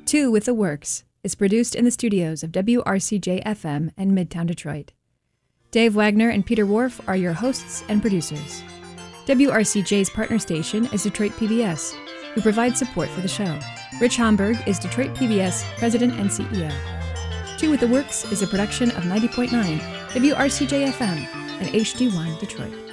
Two with the Works is produced in the studios of WRCJ-FM in Midtown Detroit. Dave Wagner and Peter Wharf are your hosts and producers. WRCJ's partner station is Detroit PBS, who provides support for the show. Rich Homburg is Detroit PBS President and CEO. Two with the Works is a production of 90.9 WRCJ-FM and HD1 Detroit.